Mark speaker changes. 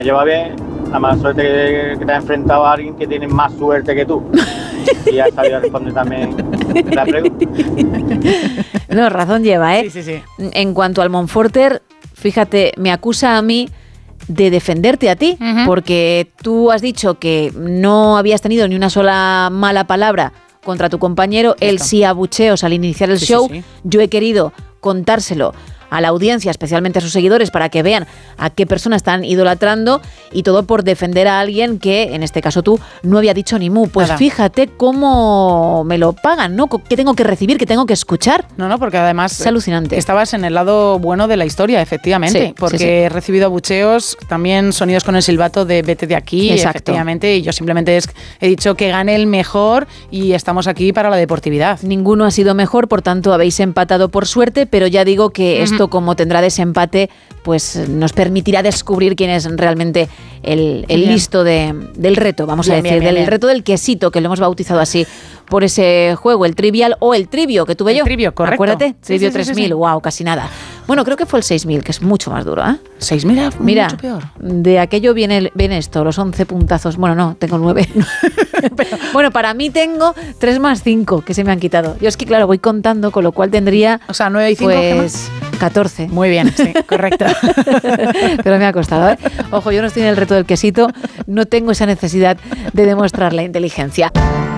Speaker 1: Lleva bien, la mala suerte que te has enfrentado a alguien que tiene más suerte que tú. Y has sabido responder también la pregunta.
Speaker 2: No, razón lleva, ¿eh?
Speaker 3: Sí.
Speaker 2: En cuanto al Monforter, fíjate, me acusa a mí de defenderte a ti, porque tú has dicho que no habías tenido ni una sola mala palabra contra tu compañero, él sí abucheos al iniciar el show.
Speaker 3: Sí.
Speaker 2: Yo he querido contárselo a la audiencia, especialmente a sus seguidores, para que vean a qué persona están idolatrando, y todo por defender a alguien que, en este caso tú, no había dicho ni mu. Pues nada. Fíjate cómo me lo pagan, ¿no? ¿Qué tengo que recibir? ¿Qué tengo que escuchar?
Speaker 3: No, porque además
Speaker 2: es alucinante.
Speaker 3: Estabas en el lado bueno de la historia, efectivamente,
Speaker 2: sí,
Speaker 3: porque
Speaker 2: sí.
Speaker 3: he recibido abucheos, también sonidos con el silbato de vete de aquí, efectivamente, y yo simplemente he dicho que gane el mejor y estamos aquí para la deportividad.
Speaker 2: Ninguno ha sido mejor, por tanto habéis empatado por suerte, pero ya digo que esto, como tendrá desempate, pues nos permitirá descubrir quién es realmente el listo del reto, vamos a decir, del reto del quesito, que lo hemos bautizado así por ese juego, el trivial o el trivio que tuve yo.
Speaker 3: El trivio, correcto.
Speaker 2: Acuérdate, trivio
Speaker 3: sí,
Speaker 2: 3000,
Speaker 3: sí.
Speaker 2: Wow, casi nada. Bueno, creo que fue el 6000, que es mucho más duro, ¿eh?
Speaker 3: 6000 era mucho peor.
Speaker 2: De aquello viene esto, los 11 puntazos. Bueno, no, tengo 9. Bueno, para mí tengo 3 más 5 que se me han quitado. Yo es que, claro, voy contando, con lo cual tendría...
Speaker 3: O sea, 9 y 5,
Speaker 2: pues 14.
Speaker 3: Muy bien, sí, correcto.
Speaker 2: Pero me ha costado, ¿eh? Ojo, yo no estoy en el reto del quesito, no tengo esa necesidad de demostrar la inteligencia.